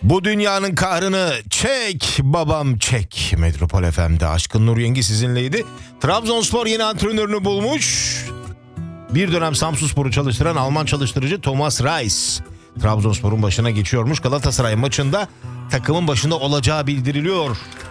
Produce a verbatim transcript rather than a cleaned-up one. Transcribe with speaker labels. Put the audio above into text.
Speaker 1: Bu dünyanın kahrını çek babam çek. Metropol F M'de Aşkın Nur Yengi sizinleydi. Trabzonspor yeni antrenörünü bulmuş. Bir dönem Samsunspor'u çalıştıran Alman çalıştırıcı Thomas Reis Trabzonspor'un başına geçiyormuş. Galatasaray maçında takımın başında olacağı bildiriliyor.